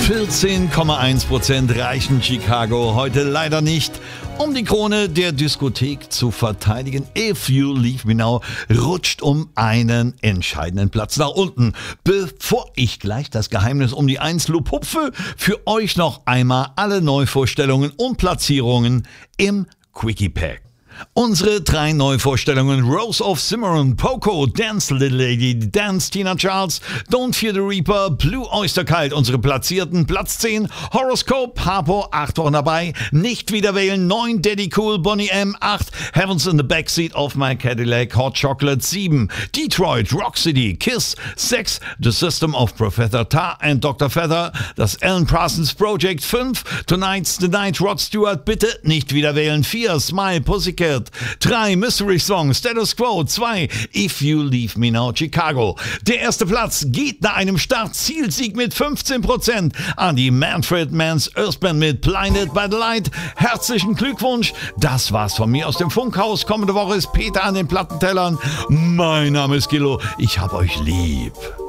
14,1% reichen Chicago heute leider nicht, um die Krone der Diskothek zu verteidigen. If You Leave Me Now rutscht um einen entscheidenden Platz nach unten. Bevor ich gleich das Geheimnis um die 1 lupupfe, für euch noch einmal alle Neuvorstellungen und Platzierungen im Quickie Pack. Unsere 3 Neuvorstellungen: Rose of Cimarron, Poco, Dance Little Lady, Dance Tina Charles, Don't Fear the Reaper, Blue Oyster Cult. Unsere Platzierten: Platz 10, Horoscope, Harpo, 8 Wochen dabei, nicht wieder wählen, 9, Daddy Cool, Bonnie M, 8, Heaven's in the Backseat of My Cadillac, Hot Chocolate, 7, Detroit, Rock City, Kiss, 6, The System of Professor Ta and Dr. Feather, das Alan Parsons Project, 5, Tonight's the Night, Rod Stewart, bitte nicht wieder wählen, 4, Smile, Pussycat, 3, Mystery Song, Status Quo, 2, If You Leave Me Now, Chicago. Der erste Platz geht nach einem Start-Zielsieg mit 15% an die Manfred Mann's Earth Band mit Blinded by the Light. Herzlichen Glückwunsch. Das war's von mir aus dem Funkhaus. Kommende Woche ist Peter an den Plattentellern. Mein Name ist Gillo. Ich hab euch lieb.